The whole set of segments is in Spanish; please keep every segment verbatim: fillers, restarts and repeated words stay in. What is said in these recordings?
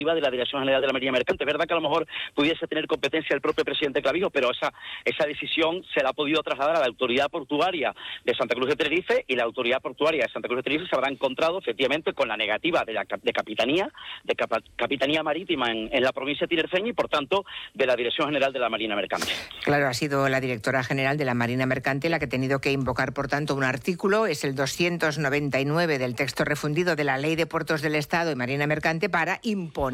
de la Dirección General de la Marina Mercante. Es verdad que a lo mejor pudiese tener competencia el propio presidente Clavijo, pero esa esa decisión se la ha podido trasladar a la autoridad portuaria de Santa Cruz de Tenerife, y la autoridad portuaria de Santa Cruz de Tenerife se habrá encontrado efectivamente con la negativa de la de capitanía, de capa, capitanía marítima en, en la provincia tinerfeña, y por tanto de la Dirección General de la Marina Mercante. Claro, ha sido la directora general de la Marina Mercante la que ha tenido que invocar, por tanto, un artículo, es el doscientos noventa y nueve del texto refundido de la Ley de Puertos del Estado y Marina Mercante, para imponer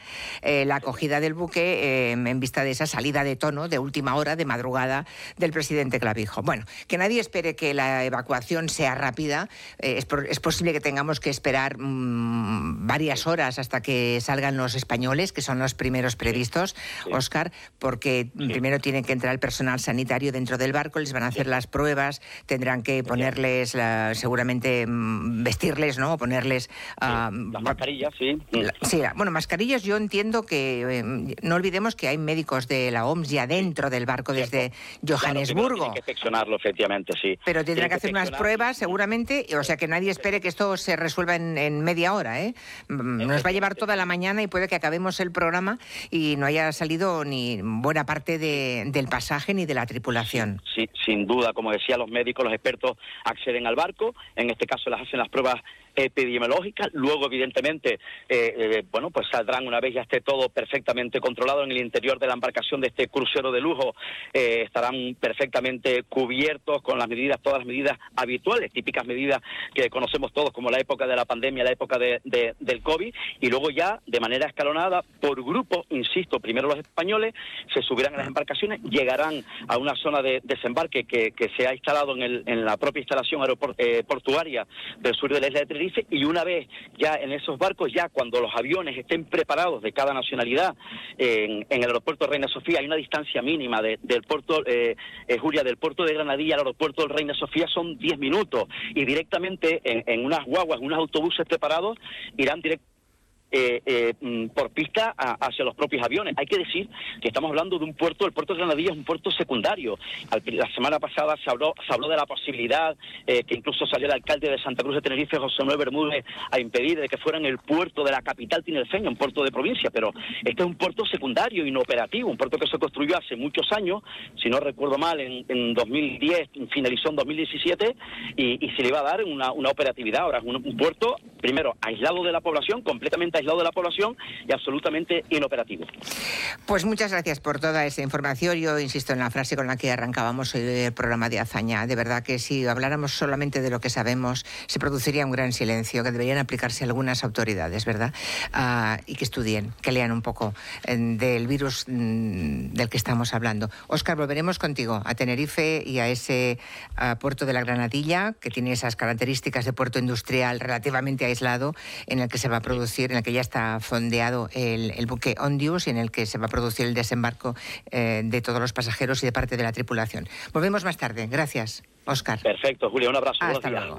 Eh, la acogida del buque eh, en vista de esa salida de tono de última hora, de madrugada, del presidente Clavijo. Bueno, que nadie espere que la evacuación sea rápida. Eh, es, por, es posible que tengamos que esperar mmm, varias horas hasta que salgan los españoles, que son los primeros previstos, sí. Óscar, porque sí. primero tiene que entrar el personal sanitario dentro del barco, les van a hacer sí. las pruebas, tendrán que ponerles, la, seguramente mmm, vestirles, ¿no? Ponerles... Sí. Uh, las mascarillas, sí. La, sí, la, bueno, mascarillas, yo entiendo que, eh, no olvidemos que hay médicos de la O M S ya dentro del barco desde Johannesburgo. Claro, tiene que seccionarlo, efectivamente, sí. Pero tendrá que hacer unas pruebas, seguramente, o sea que nadie espere que esto se resuelva en, en media hora, ¿eh? Nos va a llevar toda la mañana y puede que acabemos el programa y no haya salido ni buena parte de, del pasaje ni de la tripulación. Sí, sí, sin duda, como decía, los médicos, los expertos acceden al barco, en este caso les hacen las pruebas epidemiológicas, luego evidentemente eh, eh, bueno, pues saldrán una vez ya esté todo perfectamente controlado en el interior de la embarcación de este crucero de lujo, eh, estarán perfectamente cubiertos con las medidas, todas las medidas habituales, típicas medidas que conocemos todos, como la época de la pandemia, la época de, de, del COVID, y luego ya de manera escalonada, por grupo, insisto, primero los españoles se subirán a las embarcaciones, llegarán a una zona de desembarque que, que se ha instalado en, el, en la propia instalación aeroport, eh, portuaria del sur de la isla de Tenerife, y una vez ya en esos barcos, ya cuando los aviones estén preparados de cada nacionalidad en, en el aeropuerto Reina Sofía, hay una distancia mínima de, del puerto, eh, eh, Julia, del puerto de Granadilla al aeropuerto del Reina Sofía son diez minutos, y directamente en, en unas guaguas, en unos autobuses preparados, irán directamente Eh, eh, por pista a, hacia los propios aviones. Hay que decir que estamos hablando de un puerto, el puerto de Granadilla es un puerto secundario. Al, la semana pasada se habló, se habló de la posibilidad eh, que incluso salió el alcalde de Santa Cruz de Tenerife, José Manuel Bermúdez, a impedir de que fueran el puerto de la capital tinerfeña, un puerto de provincia, pero este es un puerto secundario, inoperativo, un puerto que se construyó hace muchos años, si no recuerdo mal, en, en dos mil diez, finalizó en dos mil diecisiete, y, y se le iba a dar una, una operatividad. Ahora es un, un puerto, primero, aislado de la población, completamente aislado de la población y absolutamente inoperativo. Pues muchas gracias por toda esa información. Yo insisto en la frase con la que arrancábamos el programa de Azaña. De verdad que si habláramos solamente de lo que sabemos, se produciría un gran silencio, que deberían aplicarse algunas autoridades, ¿verdad? Uh, y que estudien, que lean un poco eh, del virus mm, del que estamos hablando. Óscar, volveremos contigo a Tenerife y a ese uh, puerto de la Granadilla, que tiene esas características de puerto industrial relativamente aislado, en el que se va a producir, en el que ya está fondeado el, el buque Ondius, y en el que se va a producir el desembarco eh, de todos los pasajeros y de parte de la tripulación. Volvemos más tarde. Gracias, Óscar. Perfecto, Julia, un abrazo. Hasta luego.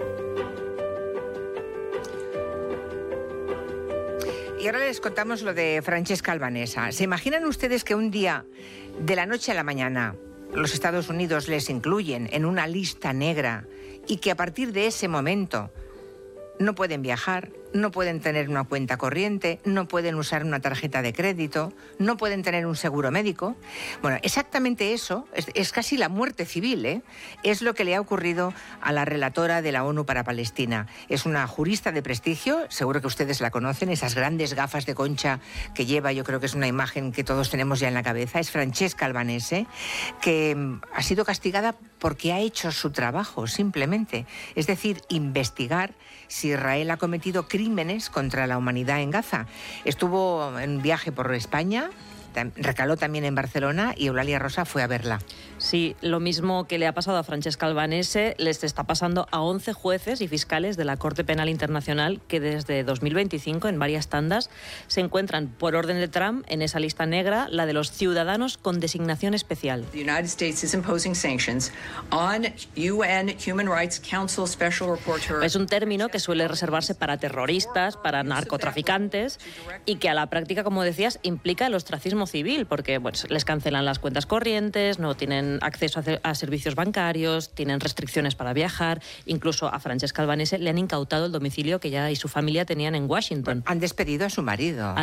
Y ahora les contamos lo de Francesca Albanesa. ¿Se imaginan ustedes que un día, de la noche a la mañana, los Estados Unidos les incluyen en una lista negra y que a partir de ese momento no pueden viajar, no pueden tener una cuenta corriente, no pueden usar una tarjeta de crédito, no pueden tener un seguro médico? Bueno, exactamente eso, es, es casi la muerte civil, ¿eh? Es lo que le ha ocurrido a la relatora de la ONU para Palestina. Es una jurista de prestigio, seguro que ustedes la conocen, esas grandes gafas de concha que lleva, yo creo que es una imagen que todos tenemos ya en la cabeza. Es Francesca Albanese, que ha sido castigada porque ha hecho su trabajo, simplemente. Es decir, investigar si Israel ha cometido crímenes contra la humanidad en Gaza. Estuvo en viaje por España, recaló también en Barcelona, y Eulalia Rosa fue a verla. Sí, lo mismo que le ha pasado a Francesca Albanese les está pasando a once jueces y fiscales de la Corte Penal Internacional, que desde dos mil veinticinco, en varias tandas, se encuentran por orden de Trump en esa lista negra, la de los ciudadanos con designación especial. The United States is imposing sanctions on U N Human Rights Council Special Rapporteur. Es un término que suele reservarse para terroristas, para narcotraficantes, y que a la práctica, como decías, implica el ostracismo civil, porque bueno, les cancelan las cuentas corrientes, no tienen acceso a, a servicios bancarios, tienen restricciones para viajar. Incluso a Francesca Albanese le han incautado el domicilio que ella y su familia tenían en Washington. Han despedido a su marido. Han